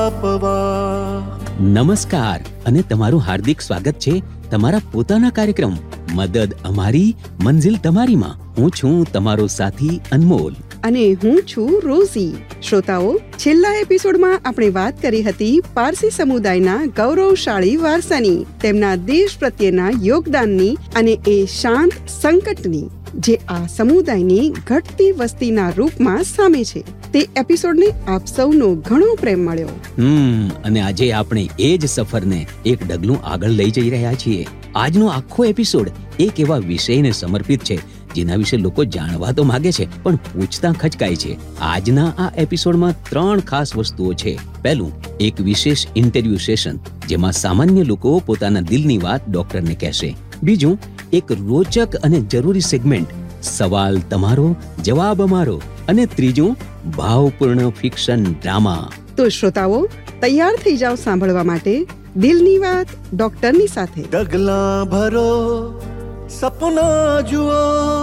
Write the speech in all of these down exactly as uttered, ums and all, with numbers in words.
નમસ્કાર અને તમારું હાર્દિક સ્વાગત છે તમારા પોતાના કાર્યક્રમ મદદ અમારી મંઝિલ તમારીમાં. હું છું તમારો સાથી અનમોલ અને હું છું રોઝી. શ્રોતાઓ, છેલ્લા એપિસોડમાં આપણે વાત કરી હતી પારસી સમુદાયના ગૌરવશાળી વારસાની, તેમના દેશ પ્રત્યેના યોગદાનની અને એ શાંત સંકટની જે આ સમુદાયની ઘટતી વસ્તીના રૂપમાં સામે છે. તે એપિસોડને આપ સૌનો ઘણો પ્રેમ મળ્યો. હમ અને આજે આપણે એ જ સફરને એક ડગલું આગળ લઈ જઈ રહ્યા છીએ. આજનો આખો એપિસોડ એક એવા વિષયને સમર્પિત છે જેના વિશે લોકો જાણવા તો માંગે છે પણ પૂછતા ખચકાય છે. આજના આ એપિસોડમાં ત્રણ ખાસ વસ્તુઓ છે. પહેલું, એક વિશેષ ઇન્ટરવ્યુ સેશન જેમાં સામાન્ય લોકો પોતાના દિલની વાત ડોક્ટરને કહેશે. બીજું, એક રોચક અને જરૂરી સેગમેન્ટ સવાલ તમારો જવાબ અમારો. અને ત્રીજું, ભાવપૂર્ણ ફિક્શન ડ્રામા. તો શ્રોતાઓ, તૈયાર થઈ જાઓ સાંભળવા માટે દિલની વાત ડોક્ટરની સાથે. ડગલા ભરો, સપના જુઓ,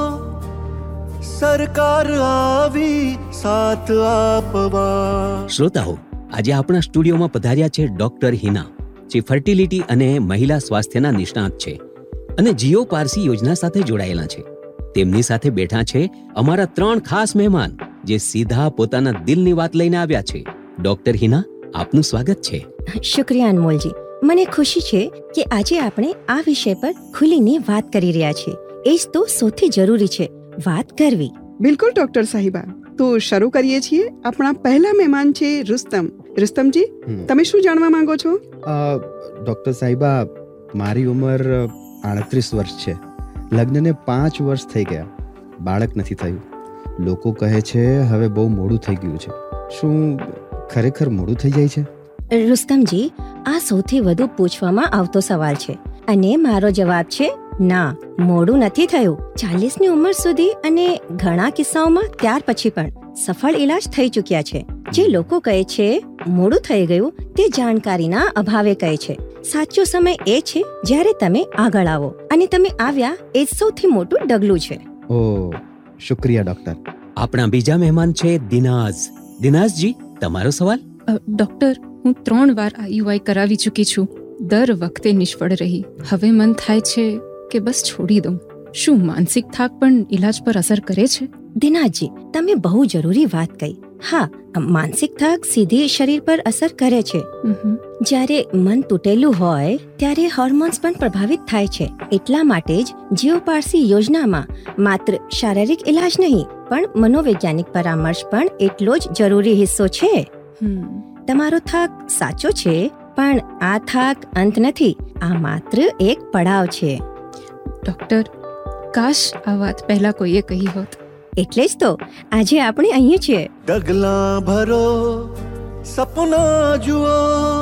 સરકાર આવી સાથ આપવા. શ્રોતાઓ, આજે આપણા સ્ટુડિયોમાં પધાર્યા છે ડોક્ટર હિના, જે ફર્ટિલિટી અને મહિલા સ્વાસ્થ્યના નિષ્ણાત છે અને જીઓ પારસી યોજના સાથે જોડાયેલા છે. તેમની સાથે બેઠા છે અમારા ત્રણ ખાસ મહેમાન જે સીધા પોતાના દિલની વાત લઈને આવ્યા છે. ડોક્ટર હિના, આપનું સ્વાગત છે. શુક્રિયા અનમોલજી. મને ખુશી છે કે આજે આપણે આ વિષય પર ખુલીને વાત કરી રહ્યા છીએ. એ જ તો સૌથી જરૂરી છે, વાત કરવી. બિલકુલ ડોક્ટર સાહિબા. તો શરૂ કરીએ છીએ. આપણા પહેલા મહેમાન છે રુસ્તમ. રુસ્તમજી, તમે શું જાણવા માંગો છો? ડોક્ટર સાહિબા, મારી ઉંમર આડત્રીસ વર્ષ છે. લગ્નને પાંચ વર્ષ થઈ ગયા, બાળક નથી થયું. લોકો કહે છે હવે બહુ મોડું થઈ ગયું છે. શું ખરેખર મોડું થઈ જાય છે? રુસ્તમજી, આ સૌથી વધુ પૂછવામાં આવતો સવાલ છે અને મારો જવાબ છે ના, મોડું નથી થયું. ચાલીસની ઉંમર સુધી અને ઘણા કિસ્સાઓમાં ત્યાર પછી પણ સફળ ઈલાજ થઈ ચૂક્યા છે. જે લોકો કહે છે મોડું થઈ ગયું તે જાણકારીના અભાવે કહે છે. સાચો સમય એ છે જ્યારે તમે આગળ આવો, અને તમે આવ્યા એ સૌથી મોટું ડગલું છે. ઓ, શુક્રિયા ડોક્ટર. આપણા બીજા મહેમાન છે દિનાઝ. દિનાઝજી, તમારો સવાલ. ડોક્ટર, હું ત્રણ વાર આઈયુઆઈ કરાવી ચૂકી છું. દર વખતે નિષ્ફળ રહી. હવે મન થાય છે કે બસ છોડી દઉં. શું માનસિક થાક પણ ઈલાજ પર અસર કરે છે? દિનાજી, તમે બહુ જરૂરી વાત કહી. હા, માનસિક થાક સીધી શરીર પર અસર કરે છે. જ્યારે મન તૂટેલું હોય ત્યારે હોર્મોન્સ પણ પ્રભાવિત થાય છે. એટલા માટે જ જીઓ પારસી યોજનામાં માત્ર શારીરિક ઈલાજ નહીં પણ મનોવૈજ્ઞાનિક પરામર્શ પણ એટલો જ જરૂરી હિસ્સો છે. તમારો થાક સાચો છે, પણ આ થાક અંત નથી. આ માત્ર એક પડાવ છે. ડોક્ટર, કાશ આ વાત પહેલા કોઈએ કહી હોત. એટલે જ તો આજે આપણે અહીંયા છીએ. ડગલા ભરો, સપના જુઓ,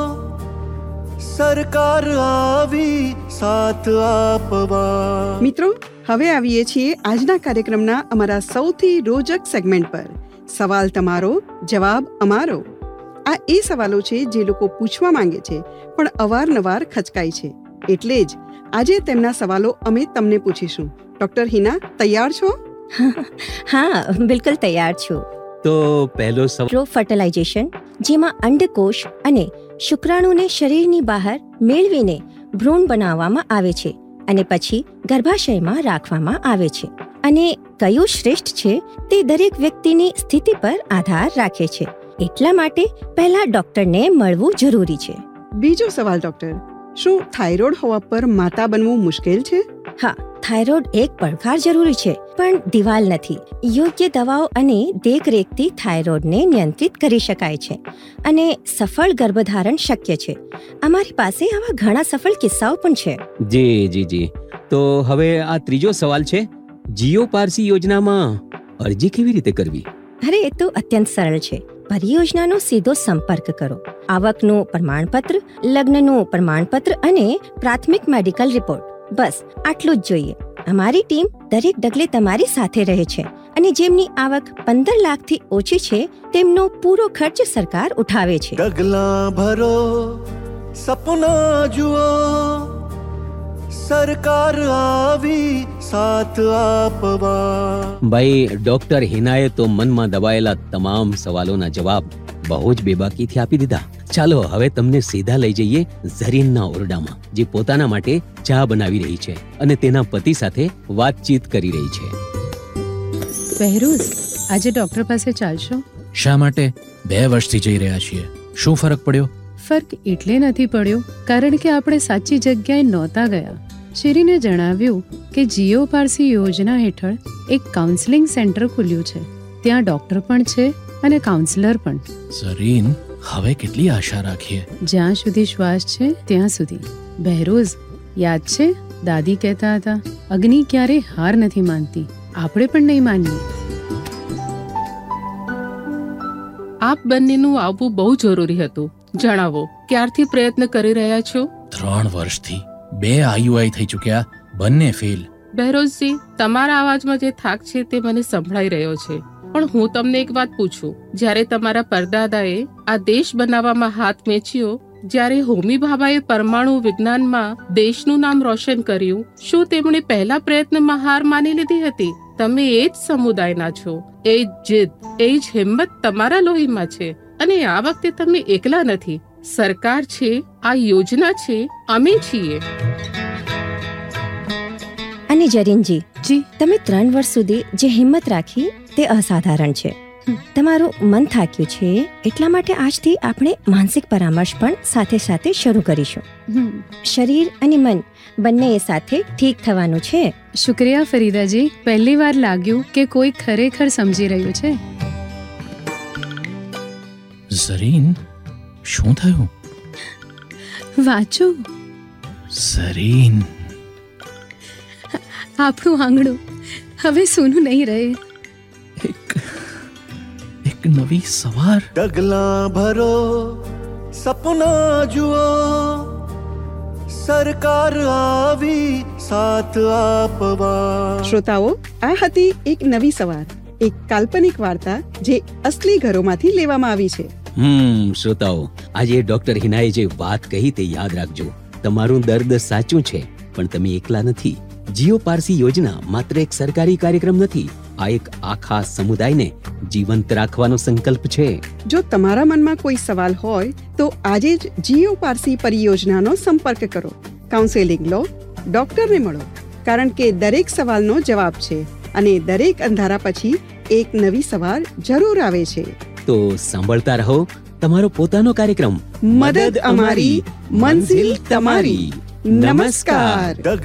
સરકાર આવી સાથ આપવા. મિત્રો, હવે આવીએ છીએ આજના કાર્યક્રમના અમારા સૌથી રોચક સેગમેન્ટ પર, સવાલ તમારો જવાબ અમારો. આ એ સવાલો છે જે લોકો પૂછવા માંગે છે પણ અવારનવાર ખચકાય છે. એટલે જ આજે તેમના સવાલો અમે તમને પૂછીશું. ડોક્ટર હિના, તૈયાર છો? હા, બિલકુલ તૈયાર છું. તો પહેલો સવાલ, ફર્ટિલાઇઝેશન, જેમાં અંડકોશ અને શુક્રાણુને શરીરની બહાર મેળવીને ભ્રૂણ બનાવવામાં આવે છે અને પછી ગર્ભાશયમાં રાખવામાં આવે છે. અને કયું શ્રેષ્ઠ છે તે દરેક વ્યક્તિની સ્થિતિ પર આધાર રાખે છે. એટલા માટે પહેલા ડોક્ટરને મળવું જરૂરી છે. બીજો સવાલ ડોક્ટર, શું થાઇરોઇડ હોવા પર માતા બનવું મુશ્કેલ છે? હા, થાઇરોઇડ એક પડકાર જરૂરી છે પણ દિવાલ નથી. યોગ્ય દવાઓ અને દેખરેખથી થાઇરોઇડને નિયંત્રિત કરી શકાય છે અને સફળ ગર્ભધારણ શક્ય છે. અમારી પાસે આવા ઘણા સફળ કિસ્સાઓ પણ છે. જી જી જી તો હવે આ ત્રીજો સવાલ છે, જીઓ પારસી યોજનામાં અરજી કેવી રીતે કરવી? અરે, એ તો અત્યંત સરળ છે. પરિયોજનાનો સીધો સંપર્ક કરો. આવકનું પ્રમાણપત્ર, લગ્નનું પ્રમાણપત્ર અને પ્રાથમિક મેડિકલ રિપોર્ટ, બસ આટલું જ જોઈએ. અમારી ટીમ દરેક ડગલે તમારી સાથે રહે છે અને જેમની આવક પંદર લાખથી ઓછી છે તેમનો પૂરો ખર્ચ સરકાર ઉઠાવે છે. ડગલા ભરો, સપના જુઓ, સરકાર આવી સાથ આપવા. ભાઈ, ડોક્ટર હિનાએ તો મનમાં દબાયેલા તમામ સવાલોના જવાબ બહુ જ બેબાકીથી આપી દીધા. ચાલો હવે તમને સીધા લઈ જઈએ ઝરીનના ઓરડામાં, જે પોતાના માટે ચા બનાવી રહી છે અને તેના પતિ સાથે વાતચીત કરી રહી છે. બહેરોઝ, આજે ડોક્ટર પાસે ચાલશો? શા માટે? બે વર્ષથી જઈ રહ્યા છીએ. શું ફરક પડ્યો? ફરક એટલે નથી પડ્યો કારણ કે આપણે સાચી જગ્યાએ નહોતા ગયા. શિરીને જણાવ્યું કે જીઓ પારસી યોજના હેઠળ એક કાઉન્સેલિંગ સેન્ટર ખુલ્યું છે. ત્યાં ડોક્ટર પણ છે અને કાઉન્સલર પણ. ઝરીન, હવે કેટલી આશા રાખીએ? જ્યાં સુધી શ્વાસ છે ત્યાં સુધી. બહેરોઝ, યાદ છે દાદી કહેતા હતા, અગ્નિ ક્યારે હાર નથી માનતી, આપણે પણ નહીં માનીએ. આપ બંનેનું આવવું બહુ જરૂરી હતું. જણાવો, ક્યારથી પ્રયત્ન કરી રહ્યા છો? ત્રણ વર્ષથી બે આઈયુઆઈ થઈ ચૂક્યા, બંને ફેલ. બહેરોઝજી, તમારા અવાજમાં જે થાક છે તે મને સંભળાઈ રહ્યો છે. પણ હું તમને એક વાત પૂછું, જ્યારે તમારા પરદાદાએ આ દેશ બનાવવામાં હાથ મેચ્યો, જ્યારે હોમી ભાભાએ પરમાણુ વિજ્ઞાનમાં દેશનું નામ રોશન કર્યું, શું તેમણે પહેલા પ્રયત્નમાં હાર માની લીધી હતી? તમે એ જ સમુદાયના છો. એ જ જીદ, એ જ હિંમત તમારા લોહીમાં છે. અને આ વખતે તમે એકલા નથી. સરકાર છે, આ યોજના છે, અમે છીએ. અને જરીનજી, જી, તમે ત્રણ વર્ષ સુધી જે હિંમત રાખી તે અસાધારણ છે. તમારું મન થાક્યું છે, એટલા માટે આજથી આપણે માનસિક પરામર્શ પણ સાથે સાથે શરૂ કરીશું. હમ. શરીર અને મન બંને સાથે ઠીક થવાનું છે. શુક્રિયા ફરીદાજી, પહેલી વાર લાગ્યું કે કોઈ ખરેખર સમજી રહ્યું છે. ઝરીન, શું થયું? વાંચો. ઝરીન, આપણું આંગણું હવે સૂનું નહીં રહે. એક એક નવી સવાર. ડગલા ભરો, સપના જુઓ, સરકાર આવી સાથ આપવા. શ્રોતાઓ, આ હતી એક નવી સવાર, એક કાલ્પનિક વાર્તા જે અસલી ઘરોમાંથી લેવામાં આવી છે. હમ શ્રોતાઓ, આજે ડોક્ટર હિનાએ જે વાત કહી તે યાદ રાખજો. તમારું દર્દ સાચું છે, પણ તમે એકલા નથી. જીઓ પારસી યોજના માત્ર એક સરકારી કાર્યક્રમ નથી, આ એક આખા સમુદાયને જીવંત રાખવાનો સંકલ્પ છે. જો તમારા મનમાં કોઈ સવાલ હોય તો આજે જ જીઓ પારસી પરિયોજનાનો સંપર્ક કરો. કાઉન્સેલિંગ લો, ડોક્ટરને મળો, કારણ કે દરેક સવાલનો જવાબ છે અને દરેક અંધારા પછી એક નવી સવાર જરૂર આવે છે. તો સાંભળતા રહો તમારો પોતાનો કાર્યક્રમ મદદ અમારી, મંઝિલ તમારી. નમસ્કાર.